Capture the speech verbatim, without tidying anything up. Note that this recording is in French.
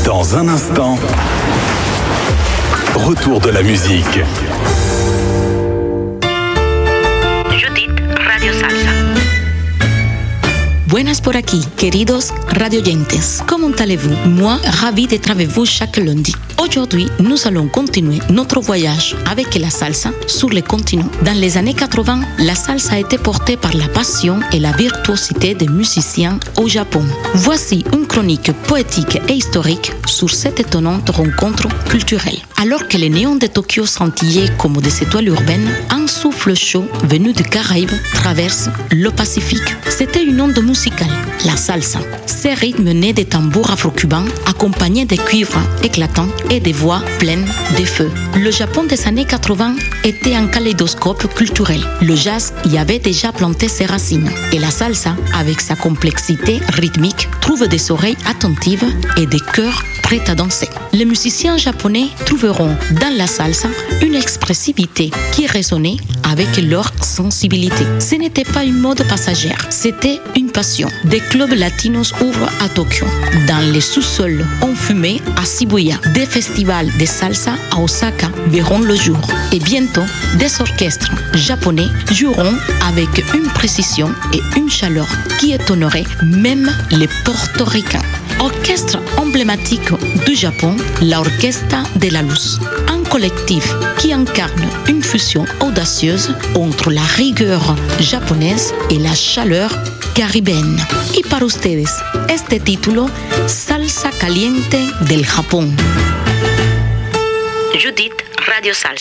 Dans un instant, retour de la musique. Judith, Radio Salsa. Buenas por aquí, queridos radioyentes. Comment allez-vous? Moi, ravi d'être avec vous chaque lundi. Aujourd'hui, nous allons continuer notre voyage avec la salsa sur le continent. Dans les années quatre-vingts, la salsa a été portée par la passion et la virtuosité des musiciens au Japon. Voici une chronique poétique et historique sur cette étonnante rencontre culturelle. Alors que les néons de Tokyo scintillaient comme des étoiles urbaines, un souffle chaud venu des Caraïbes traverse le Pacifique. C'était une onde musicale, la salsa. Ces rythmes nés des tambours afro-cubains accompagnés des cuivres éclatants et des voix pleines de feu. Le Japon des années quatre-vingts était un kaléidoscope culturel. Le jazz y avait déjà planté ses racines. Et la salsa, avec sa complexité rythmique, trouve des oreilles attentives et des cœurs prêts à danser. Les musiciens japonais trouveront dans la salsa une expressivité qui résonnait avec leur sensibilité. Ce n'était pas une mode passagère, c'était une passion. Des clubs latinos ouvrent à Tokyo. Dans les sous-sols enfumés à Shibuya, des festivals de salsa à Osaka verront le jour. Et bientôt, des orchestres japonais joueront avec une précision et une chaleur qui étonneraient même les portoricains. Orchestre emblématique du Japon, l'Orchestra de la Luz, un collectif qui incarne une fusion audacieuse entre la rigueur japonaise et la chaleur caribéenne. Y para ustedes, este título, Salsa Caliente del Japón. Judith, Radio Salsa.